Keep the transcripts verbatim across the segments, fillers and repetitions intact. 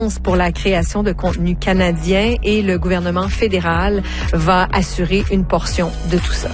pour la création de contenu canadien et le gouvernement fédéral va assurer une portion de tout ça.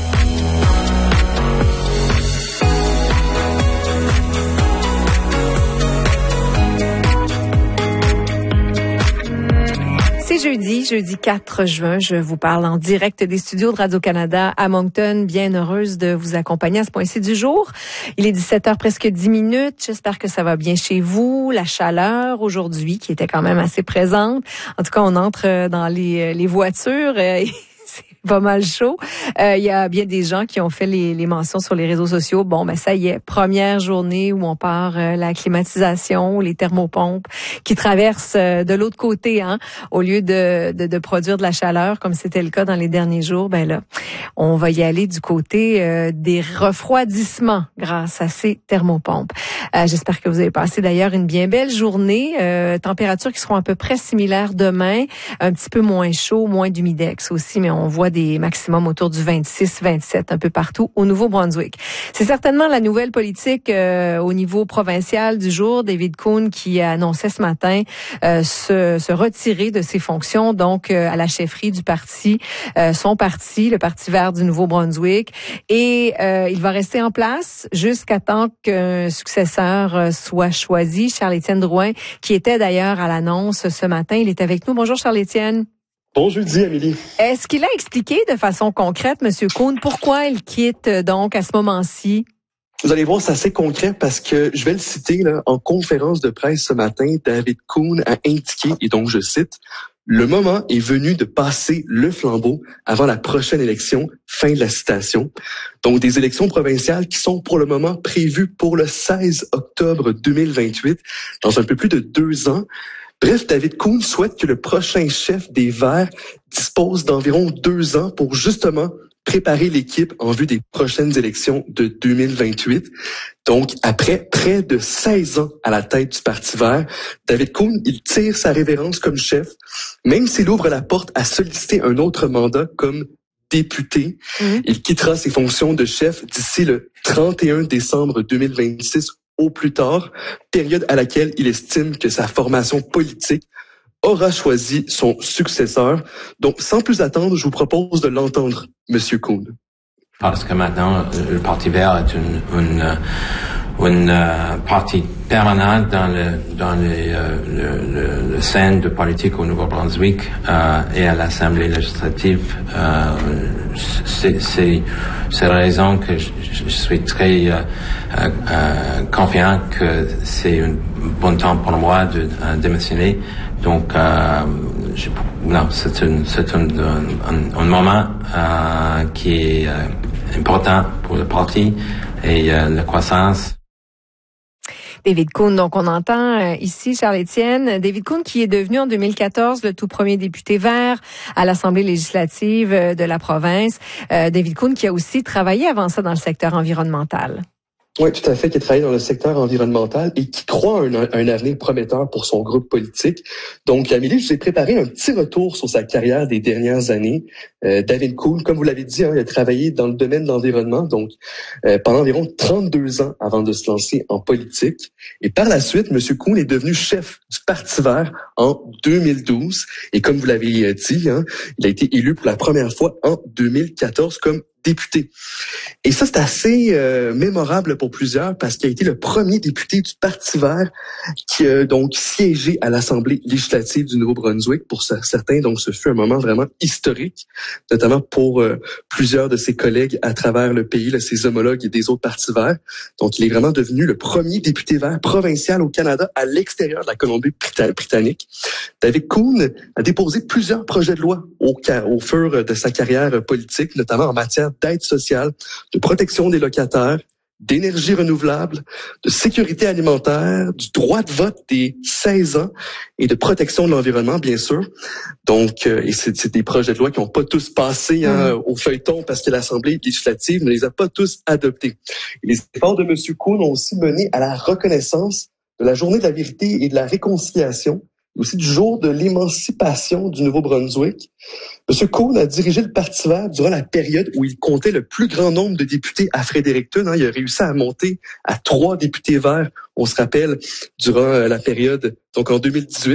C'est jeudi, jeudi quatre juin. Je vous parle en direct des studios de Radio-Canada à Moncton. Bien heureuse de vous accompagner à ce point-ci du jour. Il est dix-sept heures presque dix minutes. J'espère que ça va bien chez vous. La chaleur aujourd'hui qui était quand même assez présente. En tout cas, on entre dans les, les voitures. C'est pas mal chaud. Euh, il y a bien des gens qui ont fait les, les mentions sur les réseaux sociaux. Bon, ben ça y est, première journée où on part euh, la climatisation, les thermopompes qui traversent euh, de l'autre côté, hein, au lieu de, de, de produire de la chaleur comme c'était le cas dans les derniers jours. Ben là, on va y aller du côté euh, des refroidissements grâce à ces thermopompes. Euh, j'espère que vous avez passé d'ailleurs une bien belle journée. Euh, températures qui seront à peu près similaires demain, un petit peu moins chaud, moins d'humidex aussi, mais on voit des maximums autour du vingt-six vingt-sept un peu partout au Nouveau-Brunswick. C'est certainement la nouvelle politique euh, au niveau provincial du jour. David Coon qui annonçait ce matin euh, se, se retirer de ses fonctions, donc euh, à la chefferie du parti, euh, son parti, le Parti vert du Nouveau-Brunswick. Et euh, il va rester en place jusqu'à temps qu'un successeur euh, soit choisi. Charles-Étienne Drouin, qui était d'ailleurs à l'annonce ce matin, il est avec nous. Bonjour Charles-Étienne. Bon jeudi, Amélie. Est-ce qu'il a expliqué de façon concrète, M. Coon, pourquoi il quitte donc à ce moment-ci? Vous allez voir, c'est assez concret parce que je vais le citer là, en conférence de presse ce matin. David Coon a indiqué, et donc je cite, « Le moment est venu de passer le flambeau avant la prochaine élection. » Fin de la citation. Donc des élections provinciales qui sont pour le moment prévues pour le seize octobre deux mille vingt-huit, dans un peu plus de deux ans. Bref, David Coon souhaite que le prochain chef des Verts dispose d'environ deux ans pour justement préparer l'équipe en vue des prochaines élections de deux mille vingt-huit. Donc, après près de seize ans à la tête du Parti vert, David Coon, il tire sa révérence comme chef, même s'il ouvre la porte à solliciter un autre mandat comme député. Mmh. Il quittera ses fonctions de chef d'ici le trente et un décembre deux mille vingt-six au plus tard, période à laquelle il estime que sa formation politique aura choisi son successeur. Donc, sans plus attendre, je vous propose de l'entendre, Monsieur Coon. Parce que maintenant, le Parti vert est une, une, une euh, partie permanente dans le dans les, euh, le, le, le scène de politique au Nouveau-Brunswick euh, et à l'Assemblée législative. Euh, c'est c'est c'est la raison que je, je suis très euh, euh, confiant que c'est un bon temps pour moi de euh, démissionner. Donc, euh, je, non, c'est un c'est un, un, un moment euh, qui est euh, important pour le parti et euh, la croissance. David Coon, donc on entend euh, ici Charles-Étienne. David Coon qui est devenu en deux mille quatorze le tout premier député vert à l'Assemblée législative euh, de la province. Euh, David Coon qui a aussi travaillé avant ça dans le secteur environnemental. Oui, tout à fait, qui a travaillé dans le secteur environnemental et qui croit un, un avenir prometteur pour son groupe politique. Donc, Amélie, je vous ai préparé un petit retour sur sa carrière des dernières années. Euh, David Coon, comme vous l'avez dit, hein, il a travaillé dans le domaine de l'environnement, donc euh, pendant environ trente-deux ans avant de se lancer en politique. Et par la suite, M. Coon est devenu chef du Parti vert en deux mille douze. Et comme vous l'avez dit, hein, il a été élu pour la première fois en deux mille quatorze comme député. Et ça, c'est assez euh, mémorable pour plusieurs parce qu'il a été le premier député du Parti vert qui a donc siégé à l'Assemblée législative du Nouveau-Brunswick. Pour certains, donc, ce fut un moment vraiment historique, notamment pour euh, plusieurs de ses collègues à travers le pays, là, ses homologues et des autres partis verts. Donc, il est vraiment devenu le premier député vert provincial au Canada à l'extérieur de la Colombie-Britannique. David Coon a déposé plusieurs projets de loi au, au fur de sa carrière politique, notamment en matière d'aide sociale, de protection des locataires, d'énergie renouvelable, de sécurité alimentaire, du droit de vote des seize ans et de protection de l'environnement, bien sûr. Donc, euh, et c'est, c'est des projets de loi qui n'ont pas tous passé hein, mmh. au feuilleton parce que l'Assemblée législative ne les a pas tous adoptés. Et les efforts de M. Coon ont aussi mené à la reconnaissance de la Journée de la vérité et de la réconciliation, aussi du jour de l'émancipation du Nouveau-Brunswick. M. Coon a dirigé le Parti vert durant la période où il comptait le plus grand nombre de députés à Fredericton. Hein. Il a réussi à monter à trois députés verts, on se rappelle, durant la période, donc en deux mille dix-huit.